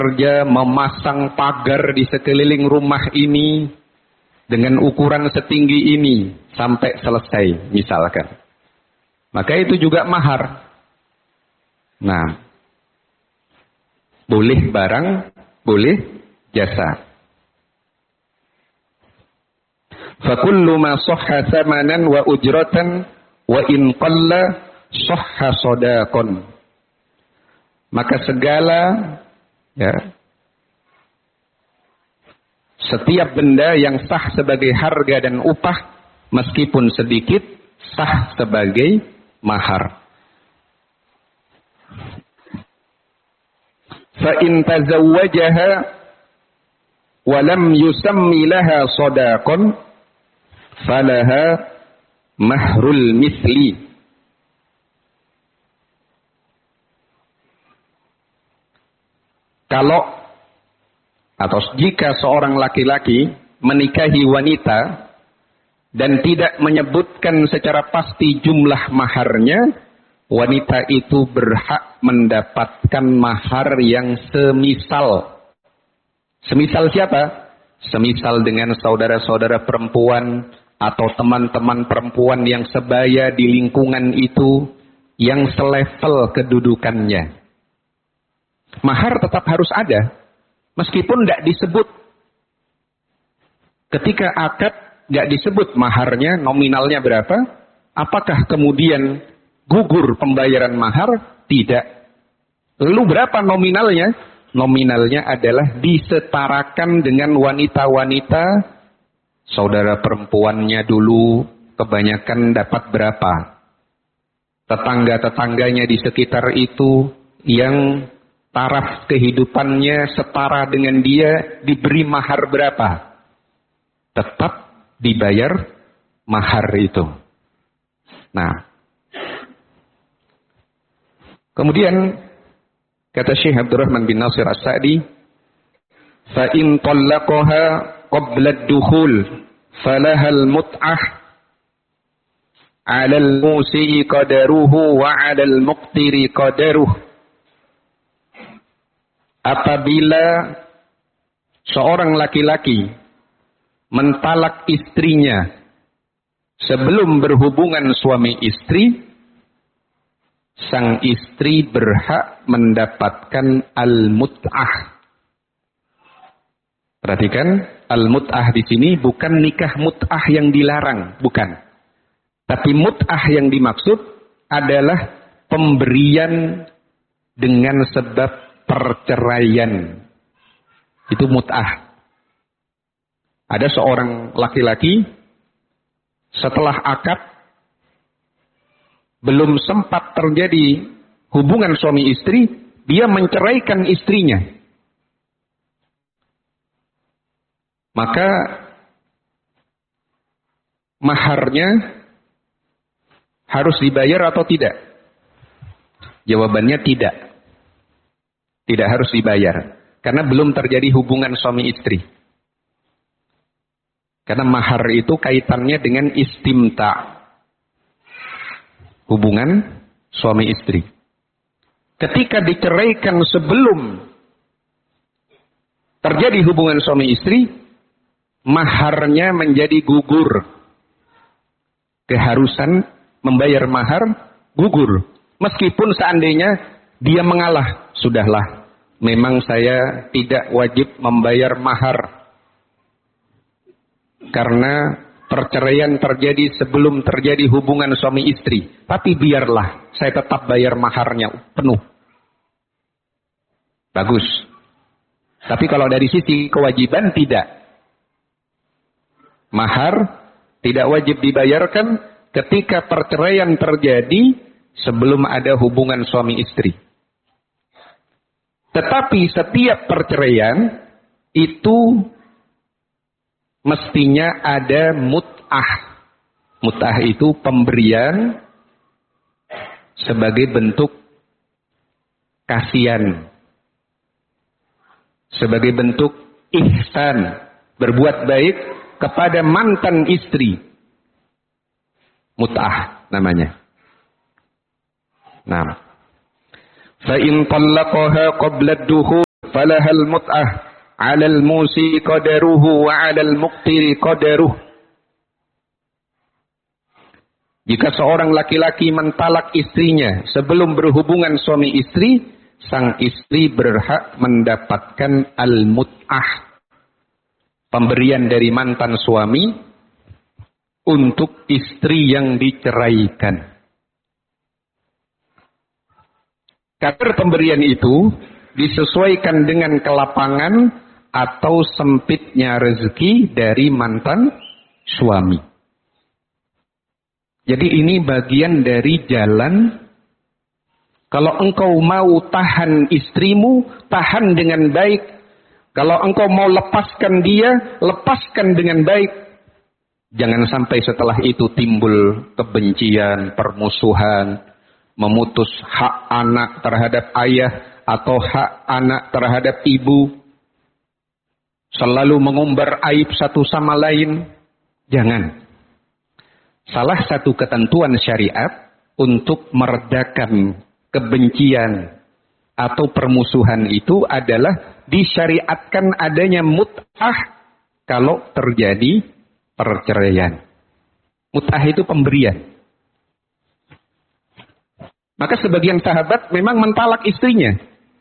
bekerja memasang pagar di sekeliling rumah ini dengan ukuran setinggi ini sampai selesai misalkan. Maka itu juga mahar. Nah, boleh barang, boleh jasa. Fakullu ma sahha thamanan wa ujratan wa in qalla sahha sadaqan. Maka segala setiap benda yang sah sebagai harga dan upah meskipun sedikit sah sebagai mahar. Fa in tazawwajaha wa lam yusammi laha sadaqan falaha mahrul misli. Kalau atau jika seorang laki-laki menikahi wanita dan tidak menyebutkan secara pasti jumlah maharnya, wanita itu berhak mendapatkan mahar yang semisal. Semisal siapa? Semisal dengan saudara-saudara perempuan atau teman-teman perempuan yang sebaya di lingkungan itu, yang selevel kedudukannya. Mahar tetap harus ada, meskipun tidak disebut. Ketika akad tidak disebut maharnya, nominalnya berapa, apakah kemudian gugur pembayaran mahar? Tidak. Lalu berapa nominalnya? Nominalnya adalah disetarakan dengan wanita-wanita saudara perempuannya dulu, kebanyakan dapat berapa. Tetangga-tetangganya di sekitar itu yang taraf kehidupannya setara dengan dia diberi mahar berapa? Tetap dibayar mahar itu. Nah, kemudian kata Syekh Abdurrahman bin Nasir As-Sa'di, fa in talaqaha qabla ad-dukhul falaha al-mut'ah 'ala al-musi'i qadaruhu wa 'ala al-muqtiri qadaruhu. Apabila seorang laki-laki mentalak istrinya sebelum berhubungan suami istri, sang istri berhak mendapatkan al-mut'ah. Perhatikan, al-mut'ah di sini bukan nikah mut'ah yang dilarang, bukan. Tapi mut'ah yang dimaksud adalah pemberian dengan sebab perceraian. Itu mut'ah. Ada seorang laki-laki setelah akad belum sempat terjadi hubungan suami istri, dia menceraikan istrinya. Maka maharnya harus dibayar atau tidak? Jawabannya tidak. Tidak harus dibayar. Karena belum terjadi hubungan suami istri. Karena mahar itu kaitannya dengan istimta. Hubungan suami istri. Ketika diceraikan sebelum terjadi hubungan suami istri, maharnya menjadi gugur. Keharusan membayar mahar gugur. Meskipun seandainya dia mengalah, sudahlah, memang saya tidak wajib membayar mahar. Karena perceraian terjadi sebelum terjadi hubungan suami istri. Tapi biarlah, saya tetap bayar maharnya penuh. Bagus. Tapi kalau dari sisi kewajiban tidak. Mahar tidak wajib dibayarkan ketika perceraian terjadi sebelum ada hubungan suami istri. Tetapi setiap perceraian itu mestinya ada mut'ah. Mut'ah itu pemberian sebagai bentuk kasihan. Sebagai bentuk ihsan. Berbuat baik kepada mantan istri. Mut'ah namanya. Nah. Fa in talaqaha qabla ad-dukhul falahal mut'ah 'alal musi qadaruhu wa 'alal muqtiri qadaruh. Jika seorang laki-laki mentalak istrinya sebelum berhubungan suami istri, sang istri berhak mendapatkan al-mut'ah, pemberian dari mantan suami untuk istri yang diceraikan. Kadar pemberian itu disesuaikan dengan kelapangan atau sempitnya rezeki dari mantan suami. Jadi ini bagian dari jalan. Kalau engkau mau tahan istrimu, tahan dengan baik. Kalau engkau mau lepaskan dia, lepaskan dengan baik. Jangan sampai setelah itu timbul kebencian, permusuhan, memutus hak anak terhadap ayah atau hak anak terhadap ibu. Selalu mengumbar aib satu sama lain. Jangan. Salah satu ketentuan syariat untuk meredakan kebencian atau permusuhan itu adalah disyariatkan adanya mut'ah kalau terjadi perceraian. Mut'ah itu pemberian. Maka sebagian sahabat memang mentalak istrinya.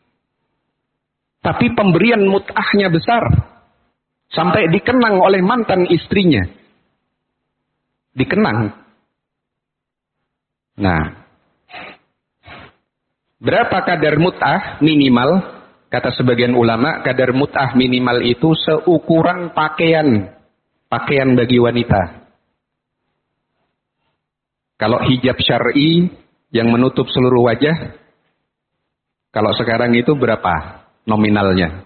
Tapi pemberian mut'ahnya besar. Sampai dikenang oleh mantan istrinya. Dikenang. Nah, berapa kadar mut'ah minimal? Kata sebagian ulama, kadar mut'ah minimal itu seukuran pakaian bagi wanita. Kalau hijab syar'i yang menutup seluruh wajah, kalau sekarang itu berapa nominalnya?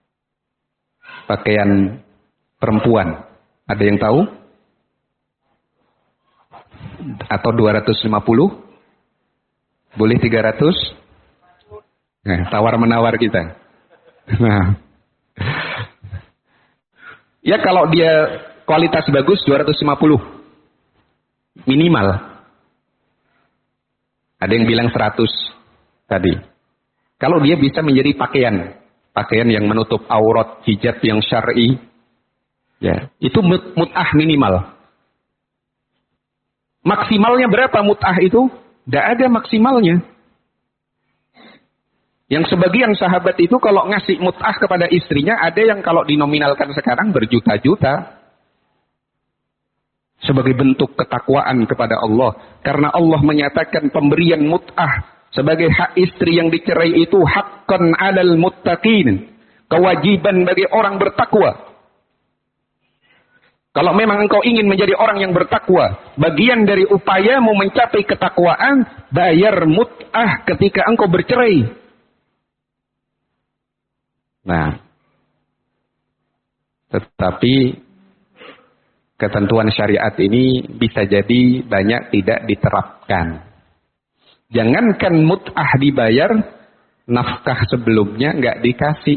Pakaian perempuan, ada yang tahu? Atau 250? Boleh 300? Nah, tawar-menawar kita. Nah. Ya kalau dia kualitas bagus 250. Minimal. Ada yang bilang 100 tadi. Kalau dia bisa menjadi pakaian yang menutup aurat, hijab yang syar'i, ya, itu mut'ah minimal. Maksimalnya berapa mut'ah itu? Tidak ada maksimalnya. Yang sebagian sahabat itu kalau ngasih mut'ah kepada istrinya, ada yang kalau dinominalkan sekarang berjuta-juta. Sebagai bentuk ketakwaan kepada Allah. Karena Allah menyatakan pemberian mut'ah sebagai hak istri yang dicerai itu haqqan 'alal muttaqin. Kewajiban bagi orang bertakwa. Kalau memang engkau ingin menjadi orang yang bertakwa, bagian dari upayamu mencapai ketakwaan, bayar mut'ah ketika engkau bercerai. Nah, tetapi ketentuan syariat ini bisa jadi banyak tidak diterapkan. Jangankan mut'ah dibayar, nafkah sebelumnya nggak dikasih.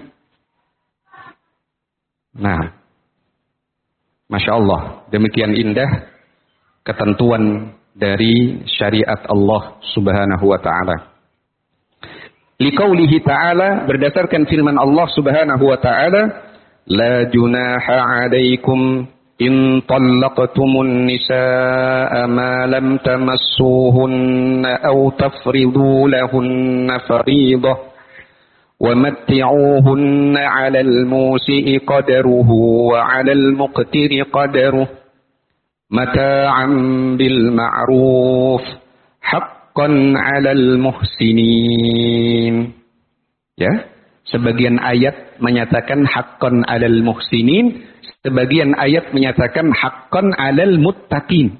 Nah, Masya Allah, demikian indah ketentuan dari syariat Allah Subhanahu wa ta'ala. Liqaulihi ta'ala, berdasarkan firman Allah Subhanahu wa ta'ala, la junaha 'alaikum in talaqtumun nisaa ma lam tamassuhunna aw tafridu lahunna fariidah وَمَتِّعُوهُنَّ عَلَى الْمُوسِئِ قَدَرُهُ وَعَلَى الْمُقْتِرِ قَدَرُهُ مَتَاعًا بِالْمَعْرُوفِ حَقًّا عَلَى الْمُحْسِنِينَ. Ya, sebagian ayat menyatakan haqqan 'alal muhsinin, sebagian ayat menyatakan haqqan 'alal muttaqin.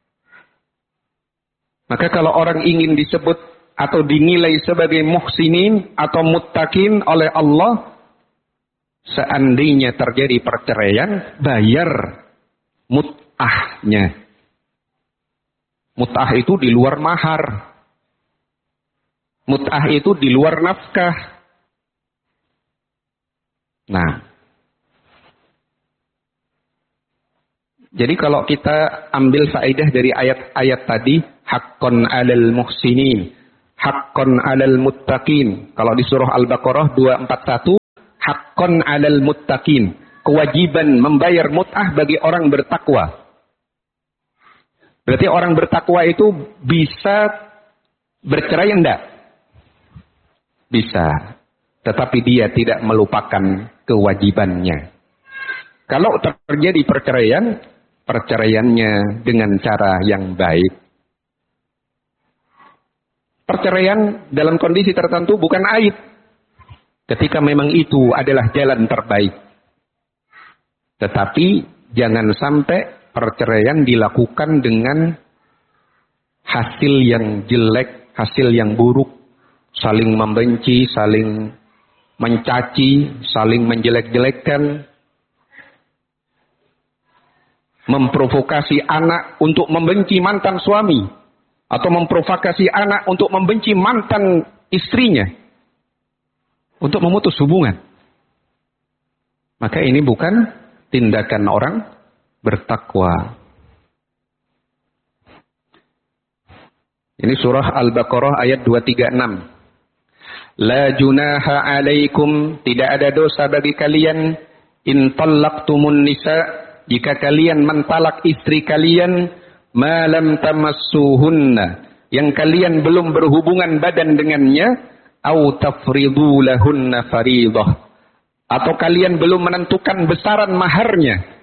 Maka kalau orang ingin disebut atau dinilai sebagai muhsinin atau muttaqin oleh Allah, seandainya terjadi perceraian, bayar mut'ahnya. Mut'ah itu di luar mahar. Mut'ah itu di luar nafkah. Nah, jadi kalau kita ambil faedah dari ayat-ayat tadi, haqqan 'alal muhsinin, haqqan 'alal muttaqin. Kalau di surah Al-Baqarah 241, haqqan 'alal muttaqin. Kewajiban membayar mut'ah bagi orang bertakwa. Berarti orang bertakwa itu bisa bercerai enggak? Bisa. Tetapi dia tidak melupakan kewajibannya. Kalau terjadi perceraian, perceraiannya dengan cara yang baik. Perceraian dalam kondisi tertentu bukan aib. Ketika memang itu adalah jalan terbaik. Tetapi jangan sampai perceraian dilakukan dengan hasil yang jelek, hasil yang buruk, saling membenci, saling mencaci, saling menjelek-jelekkan, memprovokasi anak untuk membenci mantan suami, atau memprovokasi anak untuk membenci mantan istrinya, untuk memutus hubungan. Maka ini bukan tindakan orang bertakwa. Ini surah Al-Baqarah ayat 236. La junaha alaikum, tidak ada dosa bagi kalian, in talaqtumun nisa, jika kalian mentalak istri kalian, ma lam tamassuhunna, yang kalian belum berhubungan badan dengannya, au tafridu lahunna faridah, atau kalian belum menentukan besaran maharnya.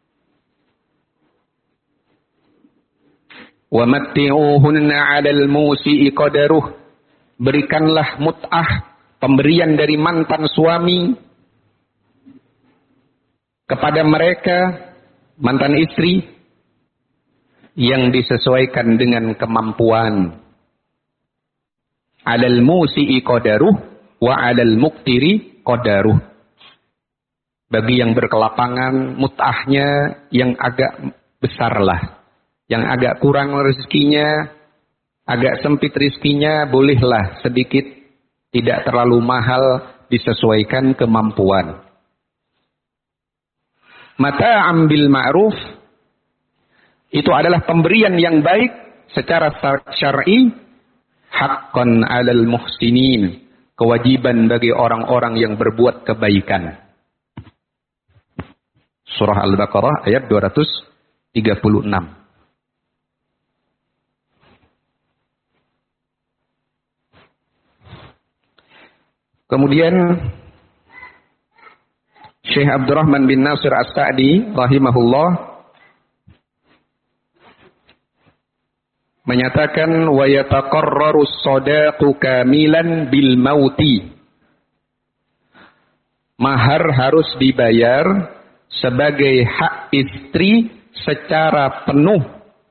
Wa matti'uhunna 'alal musi'i qadaruh, berikanlah mut'ah, pemberian dari mantan suami kepada mereka, mantan istri, yang disesuaikan dengan kemampuan. 'Alal musi'i qadaruh wa 'alal muqtiri qadaruh. Bagi yang berkelapangan, mut'ahnya yang agak besarlah. Yang agak kurang rezekinya, agak sempit rezekinya, bolehlah sedikit, tidak terlalu mahal, disesuaikan kemampuan. Mata'am bil ma'ruf, itu adalah pemberian yang baik secara syar'i, haqqan 'alal muhsinin, kewajiban bagi orang-orang yang berbuat kebaikan. Surah Al-Baqarah ayat 236. Kemudian Syekh Abdurrahman bin Nasir As-Sa'di rahimahullah menyatakan wa yataqarraru as-sadaqu kamilan bil mauti. Mahar harus dibayar sebagai hak istri secara penuh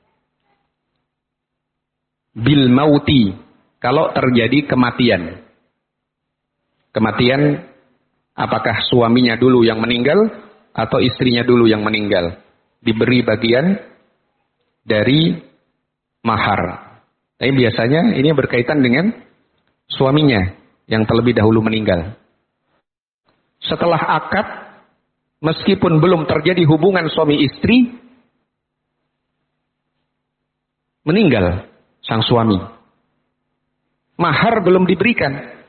bil mauti, kalau terjadi kematian. Kematian, apakah suaminya dulu yang meninggal atau istrinya dulu yang meninggal, diberi bagian dari mahar. Tapi biasanya ini berkaitan dengan suaminya yang terlebih dahulu meninggal. Setelah akad, meskipun belum terjadi hubungan suami istri, meninggal sang suami, mahar belum diberikan.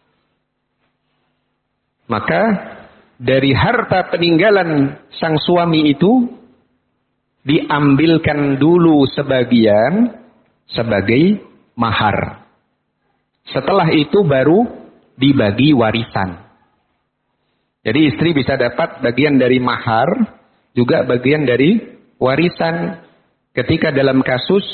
Maka dari harta peninggalan sang suami itu diambilkan dulu sebagian sebagai mahar. Setelah itu baru dibagi warisan. Jadi istri bisa dapat bagian dari mahar, juga bagian dari warisan ketika dalam kasus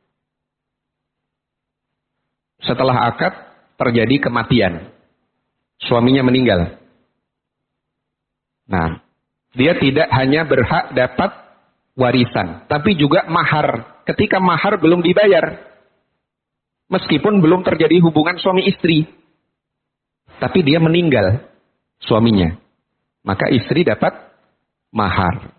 setelah akad terjadi kematian. Suaminya meninggal. Nah, dia tidak hanya berhak dapat warisan, tapi juga mahar. Ketika mahar belum dibayar, meskipun belum terjadi hubungan suami istri, tapi dia meninggal suaminya, maka istri dapat mahar.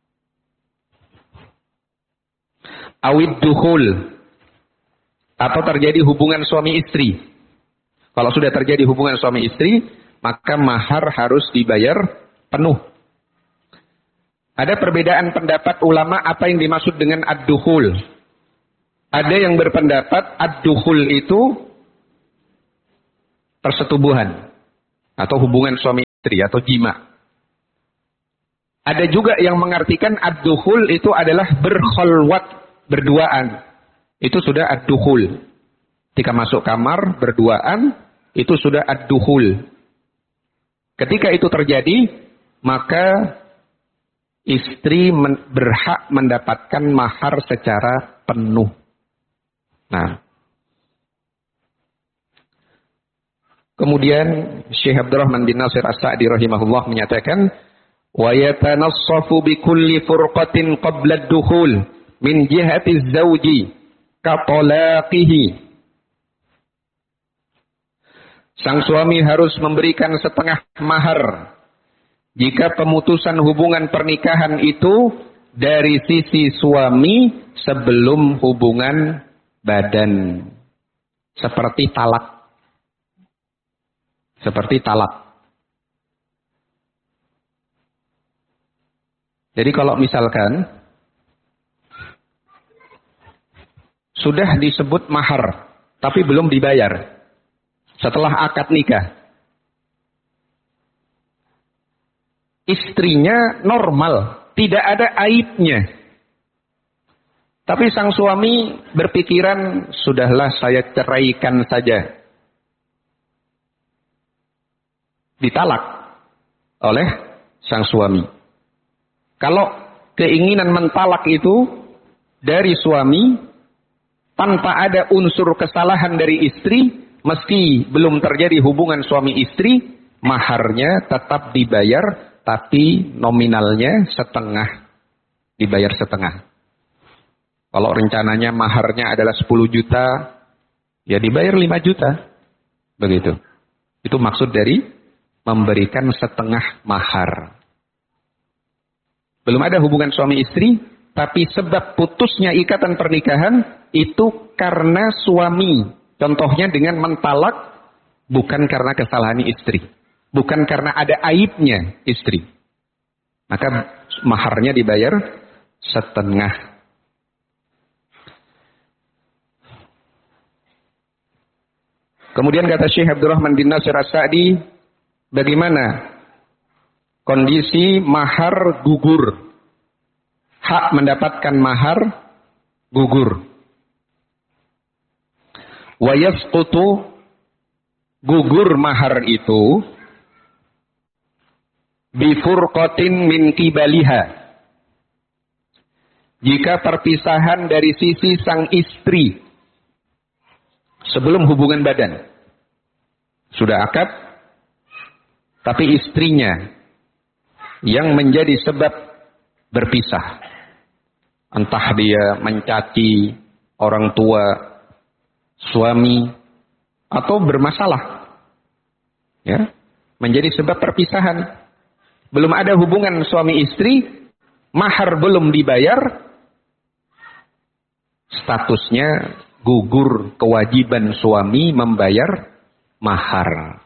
Awid dukhul, atau terjadi hubungan suami istri. Kalau sudah terjadi hubungan suami istri, maka mahar harus dibayar penuh. Ada perbedaan pendapat ulama apa yang dimaksud dengan ad-dukhul. Ada yang berpendapat ad-dukhul itu persetubuhan atau hubungan suami istri atau jima. Ada juga yang mengartikan ad-dukhul itu adalah berkholwat, berduaan. Itu sudah ad-dukhul. Ketika masuk kamar berduaan, itu sudah ad-dukhul. Ketika itu terjadi, maka istri berhak mendapatkan mahar secara penuh. Nah, kemudian Syekh Abdurrahman bin Nasir As-Sa'di rahimahullah menyatakan, wa yatanassafu bi kulli furqatin qabla ad-dukhul min jihati az-zawji ka talaqihi. Sang suami harus memberikan setengah mahar jika pemutusan hubungan pernikahan itu dari sisi suami sebelum hubungan badan. Seperti talak. Seperti talak. Jadi kalau misalkan sudah disebut mahar, tapi belum dibayar setelah akad nikah, istrinya normal, tidak ada aibnya. Tapi sang suami berpikiran, sudahlah saya ceraikan saja. Ditalak oleh sang suami. Kalau keinginan mentalak itu dari suami tanpa ada unsur kesalahan dari istri, meski belum terjadi hubungan suami istri, maharnya tetap dibayar, tapi nominalnya setengah. Dibayar setengah. Kalau rencananya maharnya adalah 10 juta, ya dibayar 5 juta. Begitu. Itu maksud dari memberikan setengah mahar. Belum ada hubungan suami istri, tapi sebab putusnya ikatan pernikahan itu karena suami. Contohnya dengan mentalak, bukan karena kesalahan istri. Bukan karena ada aibnya istri. Maka maharnya dibayar setengah. Kemudian kata Syekh Abdurrahman bin Nasir As-Sa'di, bagaimana kondisi mahar gugur? Hak mendapatkan mahar gugur. Wa yasqutu, gugur mahar itu bifurqatin min qibaliha, jika perpisahan dari sisi sang istri sebelum hubungan badan. Sudah akad, tapi istrinya yang menjadi sebab berpisah. Entah dia mencaci orang tua suami atau bermasalah. Ya, menjadi sebab perpisahan. Belum ada hubungan suami istri, mahar belum dibayar, statusnya gugur kewajiban suami membayar mahar.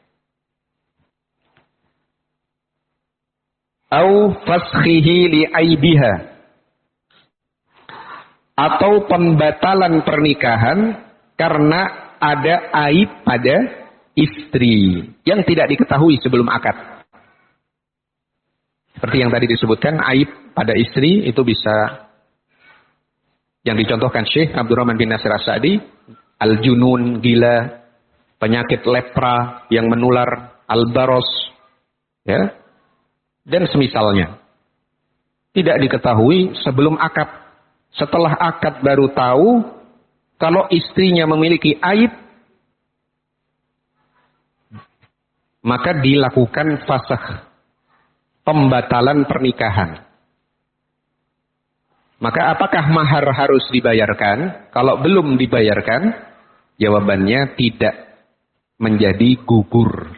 Au faskhihi li aibiha, atau pembatalan pernikahan karena ada aib pada istri yang tidak diketahui sebelum akad. Seperti yang tadi disebutkan, aib pada istri itu bisa, yang dicontohkan Syekh Abdurrahman bin Nasir As-Sa'di, al-junun, gila, penyakit lepra yang menular, al-baros, ya, dan semisalnya. Tidak diketahui sebelum akad. Setelah akad baru tahu kalau istrinya memiliki aib, maka dilakukan fasakh, pembatalan pernikahan. Maka apakah mahar harus dibayarkan? Kalau belum dibayarkan, jawabannya tidak, menjadi gugur.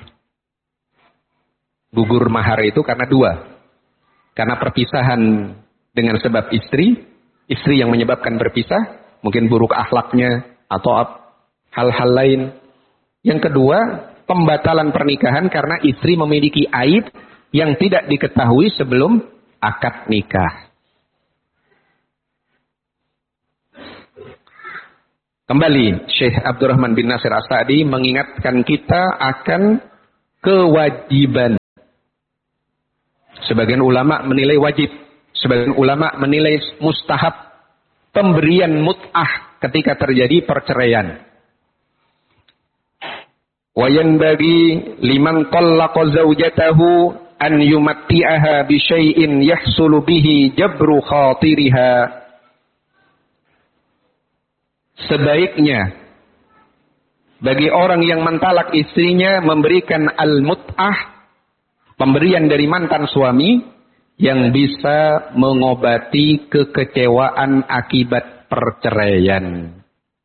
Gugur mahar itu karena dua. Karena perpisahan dengan sebab istri yang menyebabkan berpisah, mungkin buruk akhlaknya atau hal-hal lain. Yang kedua, pembatalan pernikahan karena istri memiliki aib yang tidak diketahui sebelum akad nikah. Kembali, Syekh Abdurrahman bin Nasir As-Sa'di mengingatkan kita akan kewajiban Sebagian ulama menilai wajib, sebagian ulama menilai mustahab pemberian mut'ah ketika terjadi perceraian. Wa yanbaghi liman tallaqa zawjatahu an yumatti'aha bi syai'in yahsulu bihi jabru khatiriha. Sebaiknya bagi orang yang mentalak istrinya memberikan al-mut'ah, pemberian dari mantan suami yang bisa mengobati kekecewaan akibat perceraian.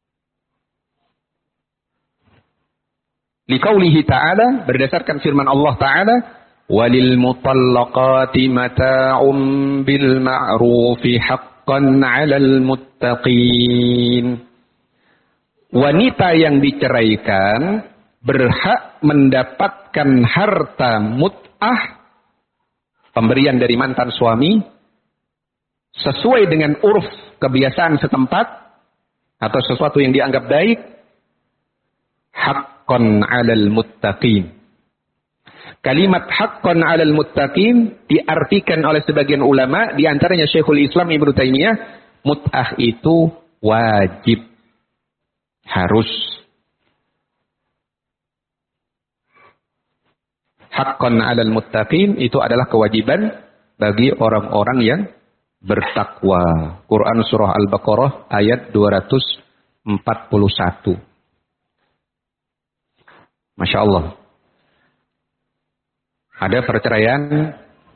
Liqaulihi ta'ala, berdasarkan firman Allah ta'ala, walil mutallaqati mata'um bil ma'rufi haqqan 'alal muttaqin. Wanita yang diceraikan berhak mendapatkan harta mut'ah, pemberian dari mantan suami, sesuai dengan urf kebiasaan setempat atau sesuatu yang dianggap baik, haqqan 'alal muttaqin. Kalimat haqqan 'alal muttaqin diartikan oleh sebagian ulama, di antaranya Syekhul Islam Ibnu Taimiyah, mut'ah itu wajib, harus. Haqqan 'alal muttaqin itu adalah kewajiban bagi orang-orang yang bertakwa. Quran surah Al-Baqarah ayat 241. Masya Allah. Ada perceraian,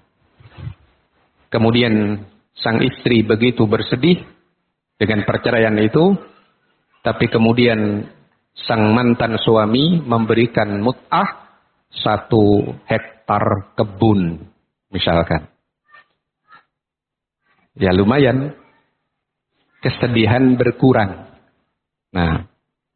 kemudian sang istri begitu bersedih dengan perceraian itu, tapi kemudian sang mantan suami memberikan mut'ah 1 hektar kebun, misalkan. Ya lumayan, kesedihan berkurang. Nah,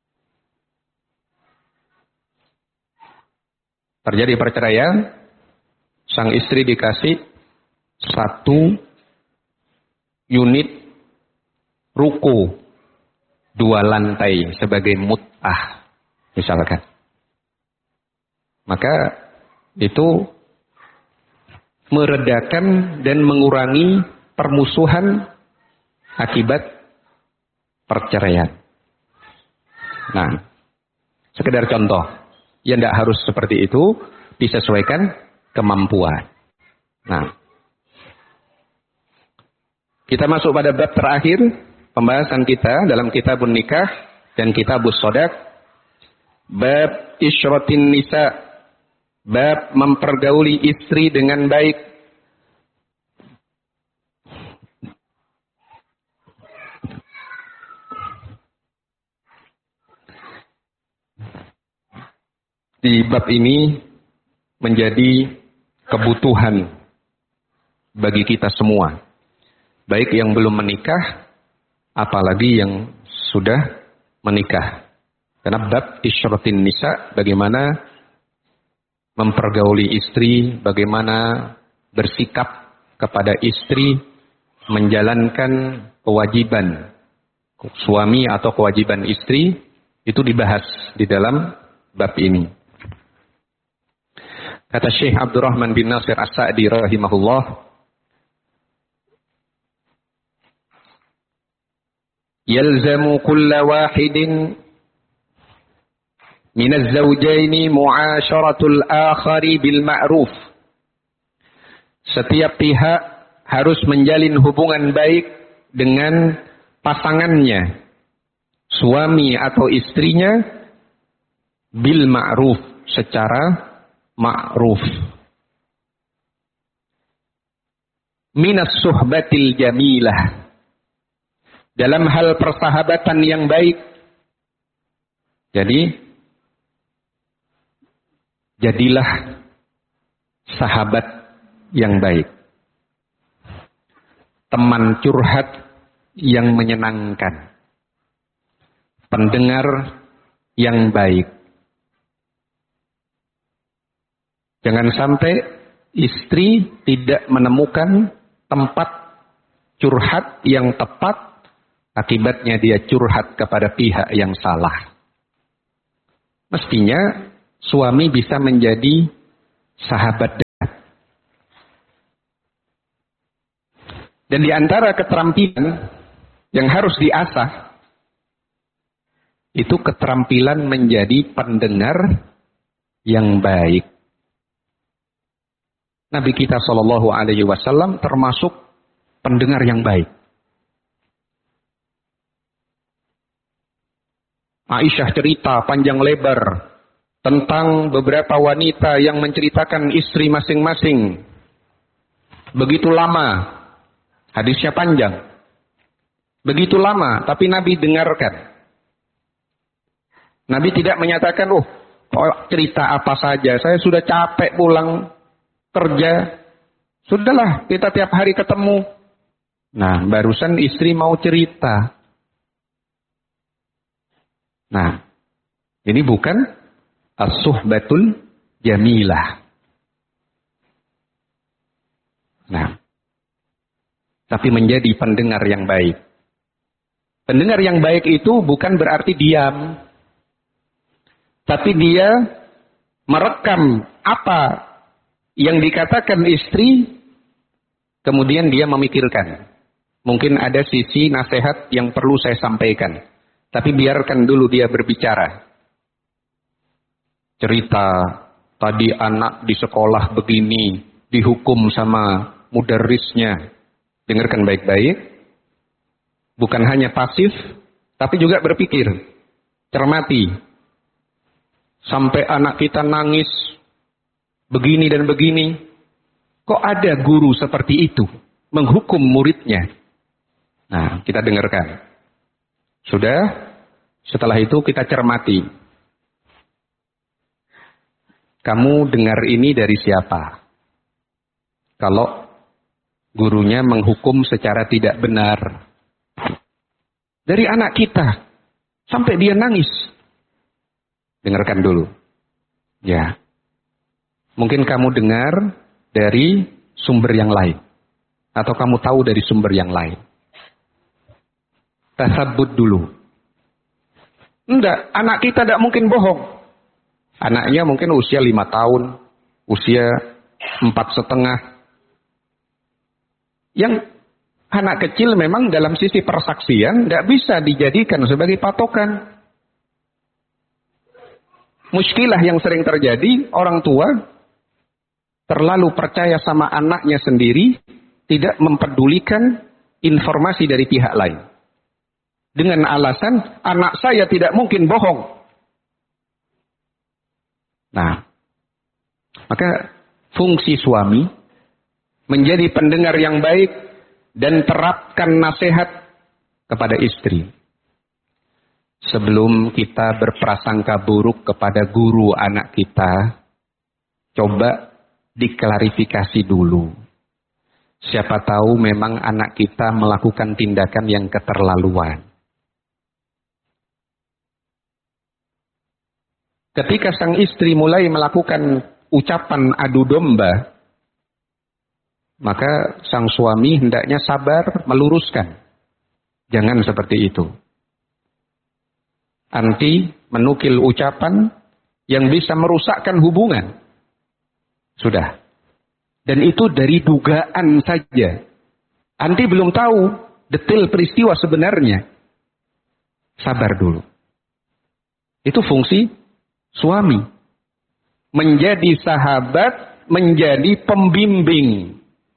terjadi perceraian, sang istri dikasih 1 unit ruko 2 lantai sebagai mut'ah, misalkan. Maka itu meredakan dan mengurangi permusuhan akibat perceraian. Nah, sekedar contoh, ya tidak harus seperti itu, disesuaikan kemampuan. Nah, kita masuk pada bab terakhir pembahasan kita dalam kitabun nikah dan kitabus shadaq, bab isyratin nisa, bab mempergauli istri dengan baik. Di bab ini menjadi kebutuhan bagi kita semua, baik yang belum menikah apalagi yang sudah menikah. Karena bab isyratin nisa, bagaimana mempergauli istri, bagaimana bersikap kepada istri, menjalankan kewajiban suami atau kewajiban istri, itu dibahas di dalam bab ini. Kata Syekh Abdurrahman bin Nasir As-Sa'di rahimahullah, yalzamu kulla wahidin min az-zawjaini mu'asyaratul akhari bil ma'ruf. Setiap pihak harus menjalin hubungan baik dengan pasangannya, suami atau istrinya, bil ma'ruf, secara ma'ruf. Minas suhbatil jamilah, dalam hal persahabatan yang baik. Jadi, jadilah sahabat yang baik, teman curhat yang menyenangkan, pendengar yang baik. Jangan sampai istri tidak menemukan tempat curhat yang tepat, akibatnya dia curhat kepada pihak yang salah. Mestinya suami bisa menjadi sahabat dekat. Dan di antara keterampilan yang harus diasah, itu keterampilan menjadi pendengar yang baik. Nabi kita Shallallahu Alaihi Wasallam termasuk pendengar yang baik. Aisyah cerita panjang lebar tentang beberapa wanita yang menceritakan istri masing-masing. Begitu lama, hadisnya panjang. Begitu lama, tapi Nabi dengarkan. Nabi tidak menyatakan, cerita apa saja, saya sudah capek pulang kerja. Sudahlah, kita tiap hari ketemu. Nah, barusan istri mau cerita. Nah, ini bukan as-suhbatul jamilah. Nah, tapi menjadi pendengar yang baik. Pendengar yang baik itu bukan berarti diam. Tapi dia merekam apa yang dikatakan istri, kemudian dia memikirkan. Mungkin ada sisi nasihat yang perlu saya sampaikan. Tapi biarkan dulu dia berbicara. Cerita, tadi anak di sekolah begini, dihukum sama mudarrisnya. Dengarkan baik-baik. Bukan hanya pasif, tapi juga berpikir. Cermati. Sampai anak kita nangis, begini dan begini. Kok ada guru seperti itu, menghukum muridnya? Nah, kita dengarkan. Sudah, setelah itu kita cermati. Kamu dengar ini dari siapa? Kalau gurunya menghukum secara tidak benar. Dari anak kita. Sampai dia nangis. Dengarkan dulu. Ya. Mungkin kamu dengar dari sumber yang lain. Atau kamu tahu dari sumber yang lain. Tasabbut dulu. Enggak, anak kita tidak mungkin bohong. Anaknya mungkin usia 5 tahun, usia 4,5. Yang anak kecil memang dalam sisi persaksian tidak bisa dijadikan sebagai patokan. Muskilah yang sering terjadi, orang tua terlalu percaya sama anaknya sendiri, tidak mempedulikan informasi dari pihak lain. Dengan alasan, anak saya tidak mungkin bohong. Nah, maka fungsi suami menjadi pendengar yang baik dan terapkan nasihat kepada istri. Sebelum kita berprasangka buruk kepada guru anak kita, coba diklarifikasi dulu. Siapa tahu memang anak kita melakukan tindakan yang keterlaluan. Ketika sang istri mulai melakukan ucapan adu domba, maka sang suami hendaknya sabar meluruskan. Jangan seperti itu. Anti menukil ucapan yang bisa merusakkan hubungan. Sudah. Dan itu dari dugaan saja. Anti belum tahu detail peristiwa sebenarnya. Sabar dulu. Itu fungsi suami. Menjadi sahabat, menjadi pembimbing.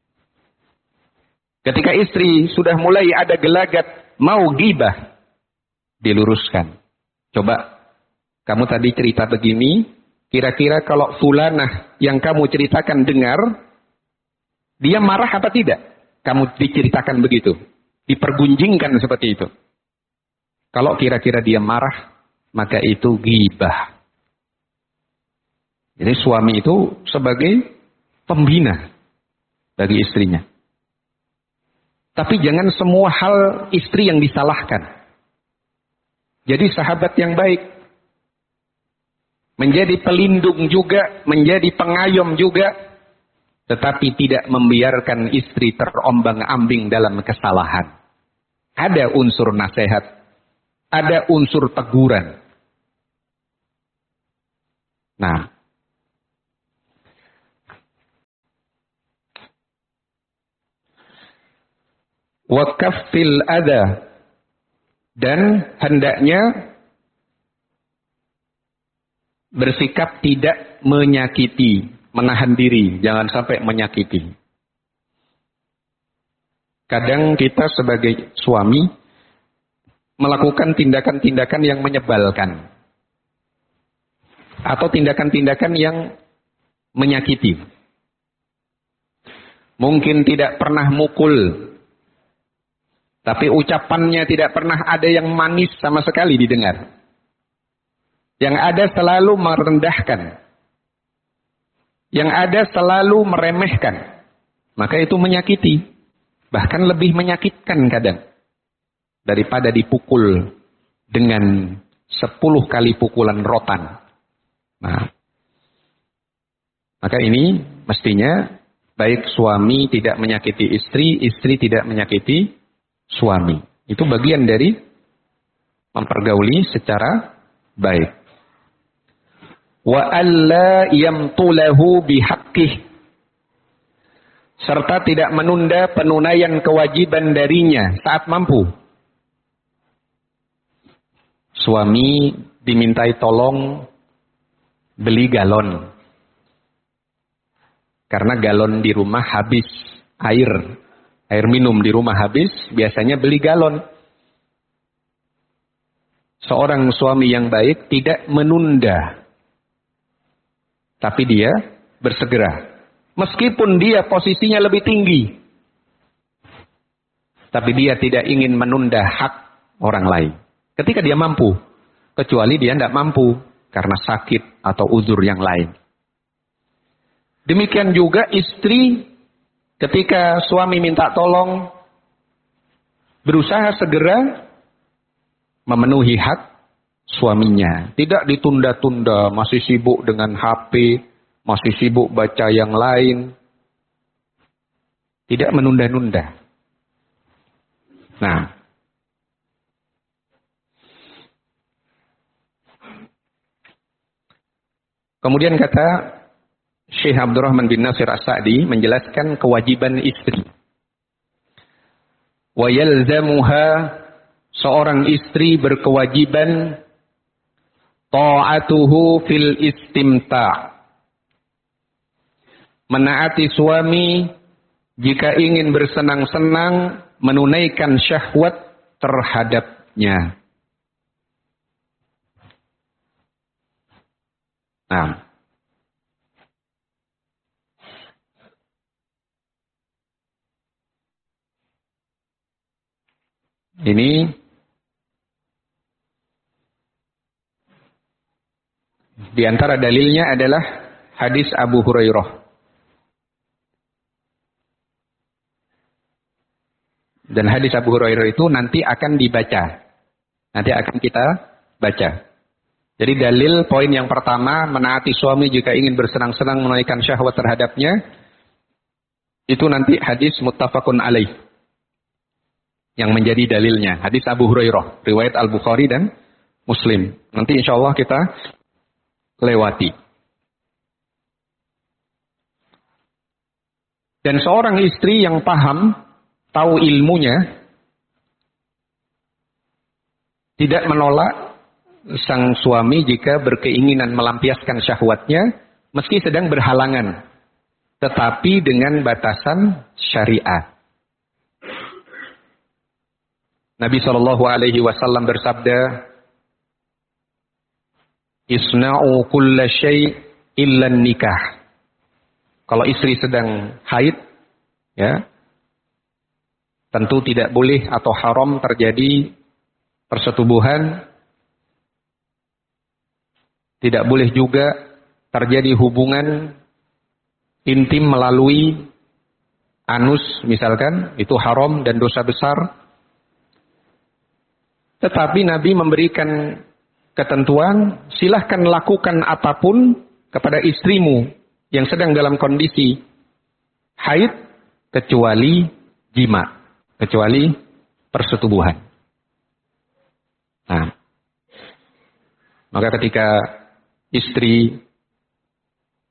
Ketika istri sudah mulai ada gelagat mau ghibah, diluruskan. Coba, kamu tadi cerita begini, kira-kira kalau fulanah yang kamu ceritakan dengar, dia marah apa tidak? Kamu diceritakan begitu, dipergunjingkan seperti itu. Kalau kira-kira dia marah, maka itu ghibah. Jadi suami itu sebagai pembina bagi istrinya. Tapi jangan semua hal istri yang disalahkan. Jadi sahabat yang baik. Menjadi pelindung juga, menjadi pengayom juga. Tetapi tidak membiarkan istri terombang-ambing dalam kesalahan. Ada unsur nasihat. Ada unsur teguran. Nah, wa kaffil adha, dan hendaknya bersikap tidak menyakiti, menahan diri, jangan sampai menyakiti. Kadang kita sebagai suami melakukan tindakan-tindakan yang menyebalkan atau tindakan-tindakan yang menyakiti. Mungkin tidak pernah mukul, tapi ucapannya tidak pernah ada yang manis sama sekali didengar. Yang ada selalu merendahkan. Yang ada selalu meremehkan. Maka itu menyakiti. Bahkan lebih menyakitkan kadang. Daripada dipukul dengan 10 kali pukulan rotan. Nah, maka ini mestinya baik suami tidak menyakiti istri, istri tidak menyakiti suami. Itu bagian dari mempergauli secara baik. Wa alla yamtulahu bihaqqih, serta tidak menunda penunaian kewajiban darinya saat mampu. Suami dimintai tolong beli galon, karena galon di rumah habis, air minum di rumah habis, biasanya beli galon. Seorang suami yang baik tidak menunda, tapi dia bersegera. Meskipun dia posisinya lebih tinggi, tapi dia tidak ingin menunda hak orang lain. Ketika dia mampu, kecuali dia tidak mampu karena sakit atau uzur yang lain. Demikian juga istri, ketika suami minta tolong, berusaha segera memenuhi hak suaminya. Tidak ditunda-tunda, masih sibuk dengan HP, masih sibuk baca yang lain. Tidak menunda-nunda. Nah, kemudian kata Syekh Abdurrahman bin Nasir As-Sa'di menjelaskan kewajiban istri. Wa yalzamuha, seorang istri berkewajiban ta'atuhu fil istimta', menaati suami jika ingin bersenang-senang, menunaikan syahwat terhadapnya. Nah, ini di antara dalilnya adalah hadis Abu Hurairah. Dan hadis Abu Hurairah itu nanti akan dibaca. Nanti akan kita baca. Jadi dalil poin yang pertama, menaati suami jika ingin bersenang-senang menunaikan syahwat terhadapnya, itu nanti hadis muttafaqun alaih yang menjadi dalilnya. Hadis Abu Hurairah, riwayat Al-Bukhari dan Muslim. Nanti insya Allah kita lewati. Dan seorang istri yang paham, tahu ilmunya, tidak menolak sang suami jika berkeinginan melampiaskan syahwatnya, meski sedang berhalangan, tetapi dengan batasan syariat. Nabi SAW bersabda, Isna'u kulla syai' illa nikah. Kalau istri sedang haid, ya, tentu tidak boleh atau haram terjadi persetubuhan. Tidak boleh juga terjadi hubungan intim melalui anus misalkan, itu haram dan dosa besar. Tetapi Nabi memberikan ketentuan, silahkan lakukan apapun kepada istrimu yang sedang dalam kondisi haid, kecuali jima, kecuali persetubuhan. Nah, maka ketika istri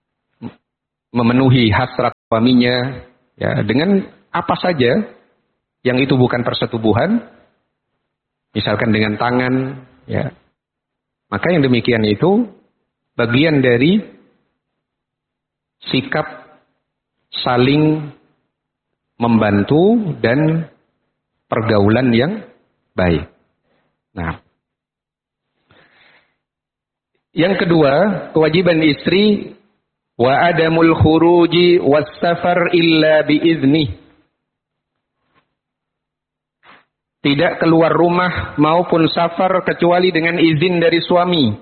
memenuhi hasrat suaminya, ya, dengan apa saja, yang itu bukan persetubuhan, misalkan dengan tangan, ya, maka yang demikian itu bagian dari sikap saling membantu dan pergaulan yang baik. Nah, yang kedua, kewajiban istri wa adamul khuruji was safar illa biiznih. Tidak keluar rumah maupun safar kecuali dengan izin dari suami.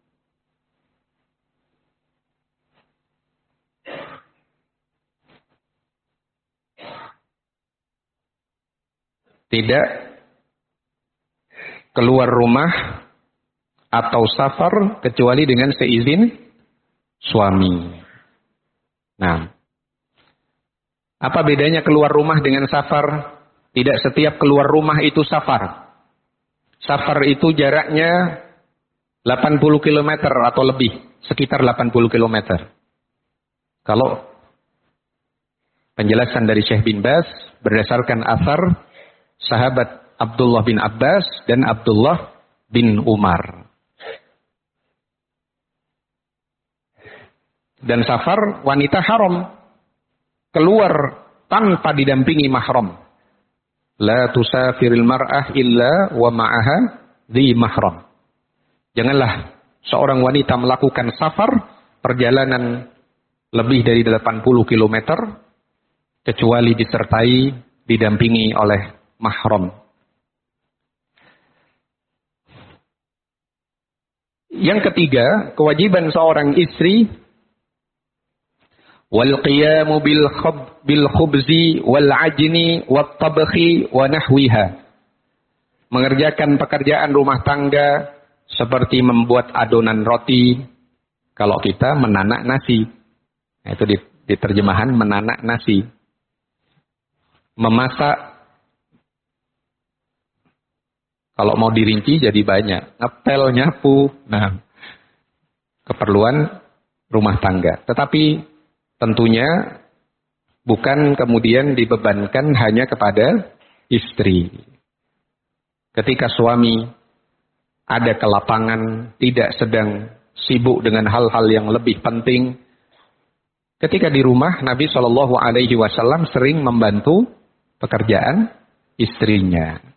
Tidak keluar rumah atau safar kecuali dengan seizin suami. Nah, apa bedanya keluar rumah dengan safar? Tidak setiap keluar rumah itu safar. Safar itu jaraknya 80 km atau lebih, sekitar 80 km. Kalau penjelasan dari Syekh bin Baz berdasarkan asar sahabat Abdullah bin Abbas dan Abdullah bin Umar. Dan safar wanita haram keluar tanpa didampingi mahram. La tusafiril mar'ah illa wa ma'aha dhi mahram. Janganlah seorang wanita melakukan safar perjalanan lebih dari 80 km kecuali disertai didampingi oleh mahram. Yang ketiga, kewajiban seorang istri wal qiyamu bil khubzi wal ajni wat tabkhi wa nahwiha. Mengerjakan pekerjaan rumah tangga seperti membuat adonan roti, kalau kita menanak nasi. Nah, itu di terjemahan menanak nasi. Memasak, kalau mau dirinci jadi banyak, ngepel, nyapu, nah keperluan rumah tangga. Tetapi tentunya bukan kemudian dibebankan hanya kepada istri. Ketika suami ada ke lapangan, tidak sedang sibuk dengan hal-hal yang lebih penting. Ketika di rumah, Nabi SAW sering membantu pekerjaan istrinya.